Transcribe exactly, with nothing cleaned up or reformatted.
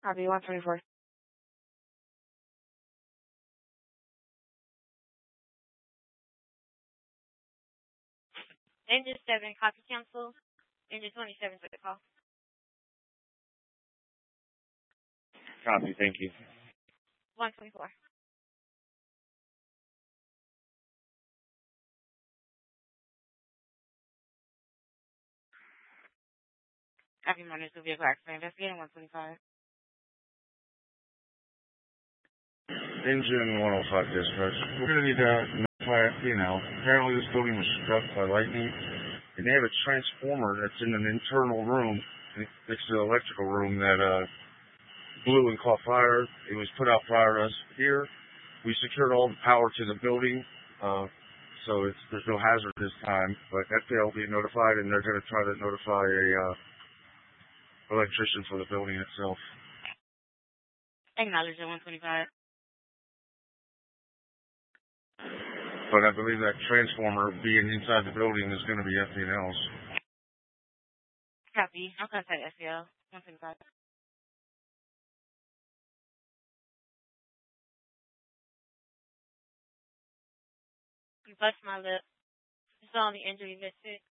Copy one twenty-four. Engine seven, copy cancel. Engine twenty-seven took the call. Copy, thank you. one twenty-four. Copy, minus two vehicle accident. Investigating one twenty-five. Engine one oh five dispatch. We're going to need to notify F P and L. Apparently this building was struck by lightning, and they have a transformer that's in an internal room next to the electrical room that uh, blew and caught fire. It was put out prior to us here. We secured all the power to the building, uh, so it's, there's no hazard this time, but F P L will be notified, and they're going to try to notify a uh, electrician for the building itself. Acknowledge one twenty-five. But I believe that transformer being inside the building is going to be F P and L's. Copy. I'll contact F P L. one twenty-five. You bust my lip. It's only injury listed.